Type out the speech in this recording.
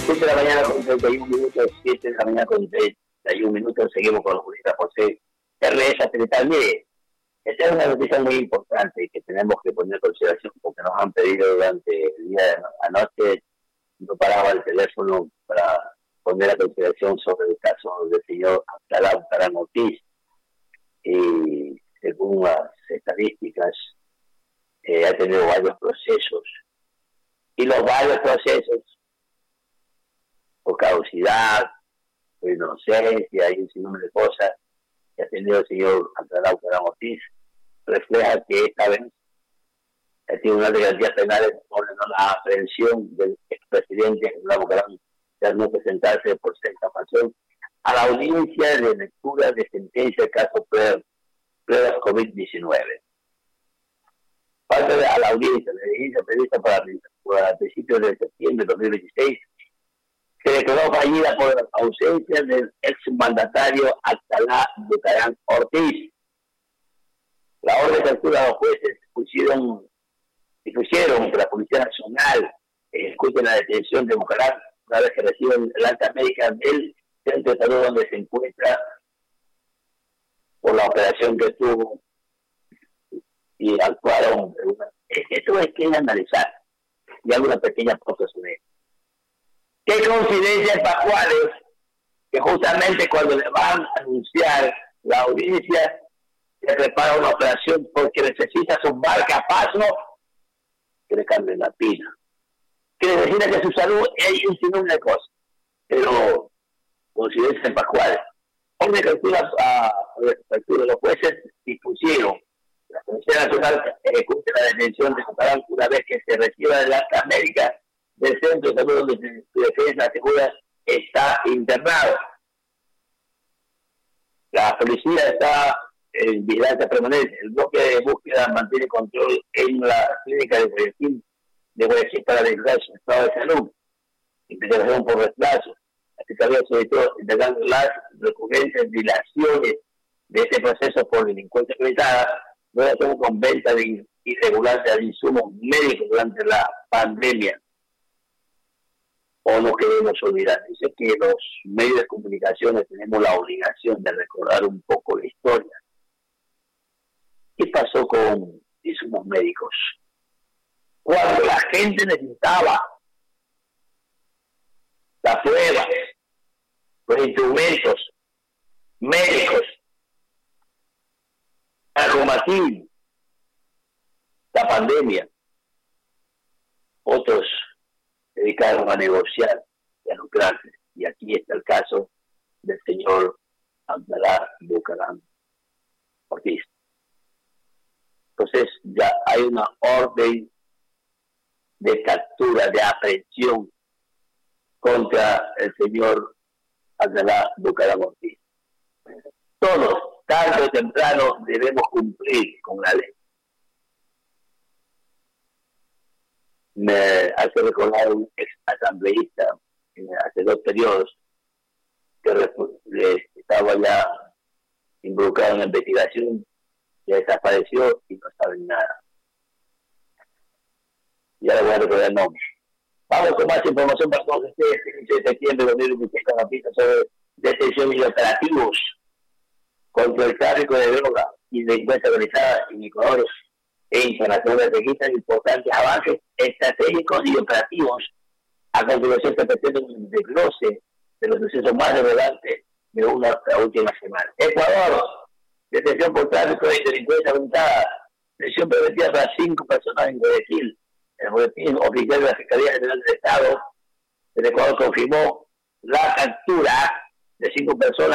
7 de la mañana con 31 minutos, 7 de la mañana con 31 minutos, seguimos con los juristas José R. Satelital. Mire, esta es una noticia muy importante que tenemos que poner en consideración porque nos han pedido durante el día de anoche, no paraba el teléfono para poner a consideración sobre el caso del señor Abdalá Bucaram Ortiz. Y según las estadísticas, ha tenido varios procesos. Y los varios procesos, por caducidad, por inocencia y un sinnúmero de cosas que ha tenido el señor Abdalá Bucaram Ortiz, refleja que esta vez el Tribunal de Garantías Penales ordenó la aprehensión del expresidente Abdalá Bucaram de no presentarse por sexta ocasión a la audiencia de lectura de sentencia del caso pruebas COVID-19. Falta a la audiencia, la diligencia prevista para principios de septiembre de 2026, se declaró fallida por la ausencia del exmandatario Abdalá Bucaram Ortiz. La orden de captura de los jueces dispusieron que la Policía Nacional ejecute la detención de Bucaram una vez que reciben el alta médica del centro de salud donde se encuentra por la operación que tuvo y actuaron. Esto es que analizar y hago una pequeña pausa sobre esto. Qué coincidencias pascuales que justamente cuando le van a anunciar la audiencia se prepara una operación porque necesita su marca paso que le cambien la pila, que necesita que su salud hay un sinnúmero de cosas, pero coincidencias pascuales. Hoy de captura de los jueces dispusieron la Policía Nacional ejecute la detención de Bucaram una vez que se reciba de la alta médica del centro de salud donde su defensa asegura está internado. La policía está en vigilancia permanente. El bloque de búsqueda mantiene control en la clínica de Guayaquil para vigilar su estado de salud. Investigación por reemplazo. La Fiscalía solicitó integrando las recurrentes dilaciones de este proceso por delincuencia organizada, relación con venta de irregular de insumos médicos durante la pandemia. O no queremos olvidar, dice que los medios de comunicaciones tenemos la obligación de recordar un poco la historia. ¿Qué pasó con insumos médicos? Cuando la gente necesitaba las pruebas, los instrumentos médicos para combatir la pandemia, otros se dedicaron a negociar y a lucrarse. Y aquí está el caso del señor Abdalá Bucaram Ortiz. Entonces ya hay una orden de captura, de aprehensión contra el señor Abdalá Bucaram Ortiz. Todos, tarde o temprano, debemos cumplir con la ley. Me hace recordar un ex asambleísta hace 2 periodos que estaba ya involucrado en la investigación, ya desapareció y no saben nada. Ya le voy a recordar el nombre. Vamos con más información para todos ustedes. El 15 de septiembre de 2026 con noticias sobre detención y operativos contra el tráfico de droga y delincuencia organizada en Ecuador e internacional registran importantes avances estratégicos y operativos. A continuación se presenta un desglose de los sucesos más relevantes de la última semana. Ecuador, detención por tráfico de delincuencia organizada, detención preventiva para 5 personas en Guayaquil. El boletín oficial de la Fiscalía General del Estado del Ecuador confirmó la captura de 5 personas